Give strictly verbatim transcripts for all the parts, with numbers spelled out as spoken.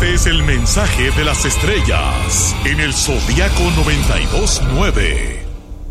Este es el mensaje de las estrellas en el Zodiaco noventa y dos nueve.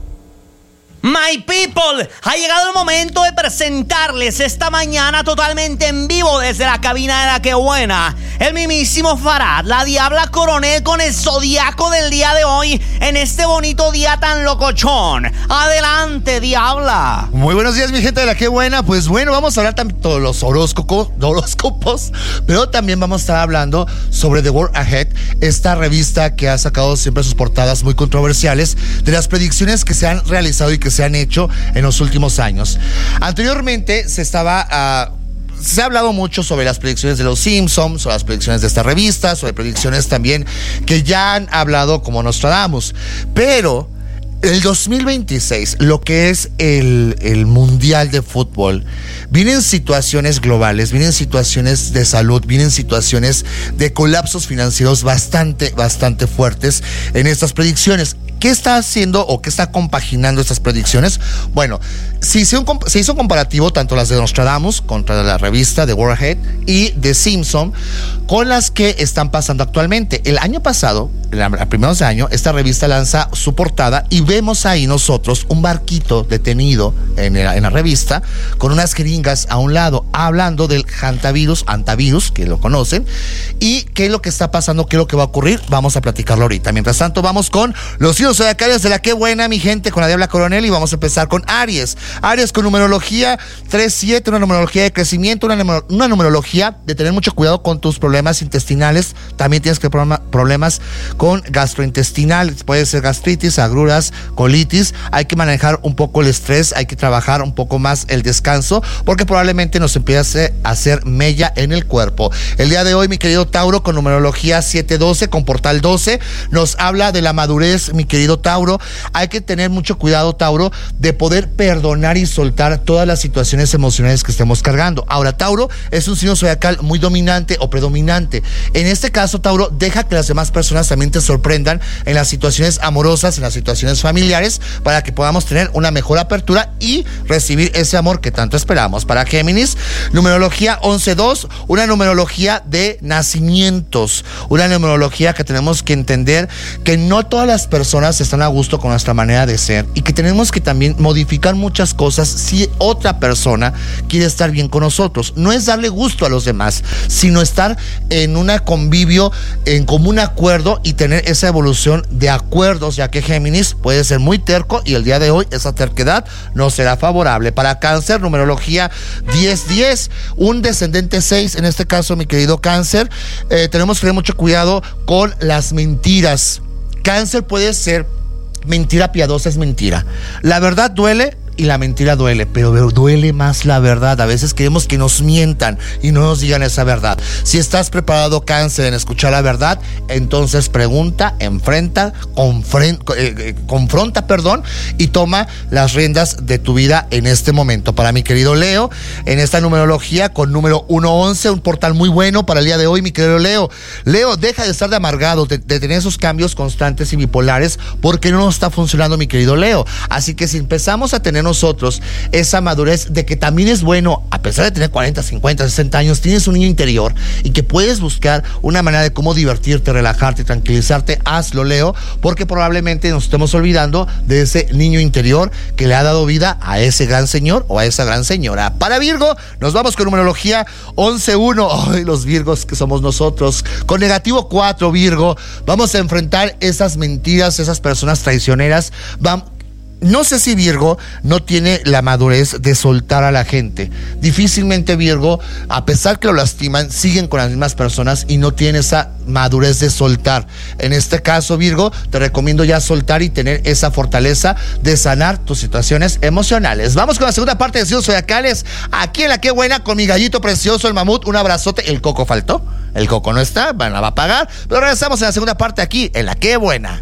My people, ha llegado el momento de presentarles esta mañana totalmente en vivo desde la cabina de La Que Buena, el mismísimo Farad, la Diabla Coronel, con el zodiaco del día de hoy en este bonito día tan locochón. Adelante, Diabla. Muy buenos días, mi gente de La Que Buena. Pues bueno, vamos a hablar tanto de los horóscopos, horóscopos, pero también vamos a estar hablando sobre The World Ahead, esta revista que ha sacado siempre sus portadas muy controversiales de las predicciones que se han realizado y que se han hecho en los últimos años. Anteriormente se estaba... Uh, Se ha hablado mucho sobre las predicciones de los Simpsons, sobre las predicciones de esta revista, sobre predicciones también que ya han hablado como Nostradamus. Pero el dos mil veintiséis, lo que es el, el Mundial de Fútbol, vienen situaciones globales, vienen situaciones de salud, vienen situaciones de colapsos financieros bastante, bastante fuertes en estas predicciones. ¿Qué está haciendo o qué está compaginando estas predicciones? Bueno, se hizo, un, se hizo un comparativo tanto las de Nostradamus contra la revista The World Ahead y de Simpson con las que están pasando actualmente. El año pasado, a primeros de año, esta revista lanza su portada y vemos ahí nosotros un barquito detenido en la, en la revista con unas jeringas a un lado hablando del hantavirus, hantavirus, que lo conocen, y qué es lo que está pasando, qué es lo que va a ocurrir. Vamos a platicarlo ahorita. Mientras tanto, vamos con los hijos zodiacales de La Que Buena, mi gente, con la Diabla Coronel, y vamos a empezar con Aries. Aries con numerología tres siete, una numerología de crecimiento, una, numer- una numerología de tener mucho cuidado con tus problemas intestinales. También tienes que problema- problemas con gastrointestinales, puede ser gastritis, agruras, colitis. Hay que manejar un poco el estrés, hay que trabajar un poco más el descanso, porque probablemente nos empiece a hacer mella en el cuerpo. El día de hoy, mi querido Tauro, con numerología siete doce, con portal doce, nos habla de la madurez, mi querido Tauro. Hay que tener mucho cuidado, Tauro, de poder perdonar y soltar todas las situaciones emocionales que estemos cargando. Ahora, Tauro es un signo zodiacal muy dominante o predominante. En este caso, Tauro, deja que las demás personas también te sorprendan en las situaciones amorosas, en las situaciones familiares, para que podamos tener una mejor apertura y recibir ese amor que tanto esperamos. Para Géminis, numerología once dos, una numerología de nacimientos, una numerología que tenemos que entender que no todas las personas están a gusto con nuestra manera de ser y que tenemos que también modificar muchas cosas si otra persona quiere estar bien con nosotros. No es darle gusto a los demás, sino estar en un convivio, en común acuerdo y tener esa evolución de acuerdos, ya que Géminis puede ser muy terco y el día de hoy esa terquedad no será favorable. Para Cáncer, numerología diez diez, un descendente seis, en este caso, mi querido Cáncer, eh, tenemos que tener mucho cuidado con las mentiras. Cáncer puede ser mentira piadosa, es mentira. La verdad duele y la mentira duele, pero duele más la verdad. A veces queremos que nos mientan y no nos digan esa verdad. Si estás preparado, Cáncer, en escuchar la verdad, entonces pregunta, enfrenta, confren, eh, eh, confronta, perdón, y toma las riendas de tu vida en este momento. Para mi querido Leo, en esta numerología con número ciento once, un portal muy bueno para el día de hoy, mi querido Leo. Leo, deja de estar de amargado, de, de tener esos cambios constantes y bipolares, porque no nos está funcionando, mi querido Leo. Así que si empezamos a tener nosotros esa madurez de que también es bueno, a pesar de tener cuarenta, cincuenta, sesenta años, tienes un niño interior y que puedes buscar una manera de cómo divertirte, relajarte, tranquilizarte, hazlo, Leo, porque probablemente nos estemos olvidando de ese niño interior que le ha dado vida a ese gran señor o a esa gran señora. Para Virgo, nos vamos con numerología once uno. Ay, los Virgos que somos nosotros, con negativo cuatro, Virgo, vamos a enfrentar esas mentiras, esas personas traicioneras. Vamos No sé si Virgo no tiene la madurez de soltar a la gente. Difícilmente Virgo, a pesar que lo lastiman, siguen con las mismas personas y no tienen esa madurez de soltar. En este caso, Virgo, te recomiendo ya soltar y tener esa fortaleza de sanar tus situaciones emocionales. Vamos con la segunda parte de Signos Zodiacales, aquí en La Que Buena, con mi gallito precioso, el mamut. Un abrazote. El Coco faltó, el Coco no está, bueno, la va a pagar, pero regresamos en la segunda parte aquí en La Que Buena.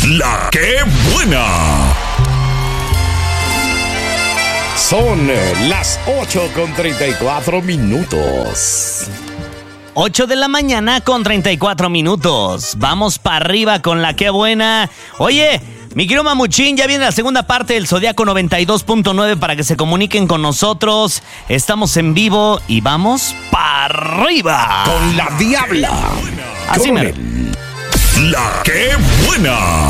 La Que Buena. Son las ocho con treinta y cuatro minutos. ocho de la mañana con treinta y cuatro minutos. Vamos para arriba con La Que Buena. Oye, mi querido Mamuchín, ya viene la segunda parte del Zodiaco noventa y dos punto nueve para que se comuniquen con nosotros. Estamos en vivo y vamos para arriba Con la Diabla. Así mero. La que buena.